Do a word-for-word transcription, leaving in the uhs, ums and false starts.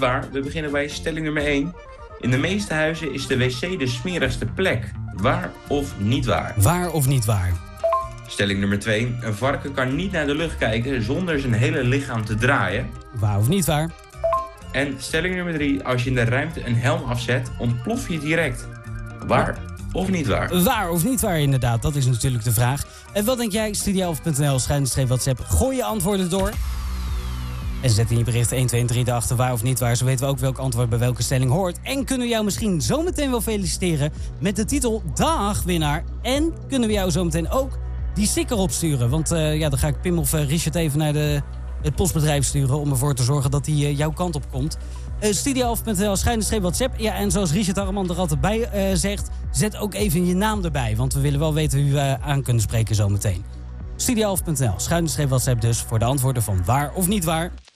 waar. We beginnen bij stelling nummer één. In de meeste huizen is de wc de smerigste plek. Waar of niet waar? Waar of niet waar? Stelling nummer twee. Een varken kan niet naar de lucht kijken zonder zijn hele lichaam te draaien. Waar of niet waar? En stelling nummer drie. Als je in de ruimte een helm afzet, ontplof je direct. Waar of niet waar? Waar of niet waar, inderdaad. Dat is natuurlijk de vraag. En wat denk jij? studio elf punt n l, schuine WhatsApp. Gooi je antwoorden door. En zet in je bericht een, twee en drie erachter waar of niet waar. Zo weten we ook welk antwoord bij welke stelling hoort. En kunnen we jou misschien zometeen wel feliciteren met de titel Dag winnaar. En kunnen we jou zometeen ook die sticker opsturen. Want uh, ja, dan ga ik Pim of uh, Richard even naar de, het postbedrijf sturen om ervoor te zorgen dat hij uh, jouw kant op komt. Uh, studio elf punt n l, schuine WhatsApp. Ja, en zoals Richard Harreman er altijd bij uh, zegt, zet ook even je naam erbij. Want we willen wel weten wie we uh, aan kunnen spreken zometeen. studio elf punt n l, schuine WhatsApp dus voor de antwoorden van waar of niet waar.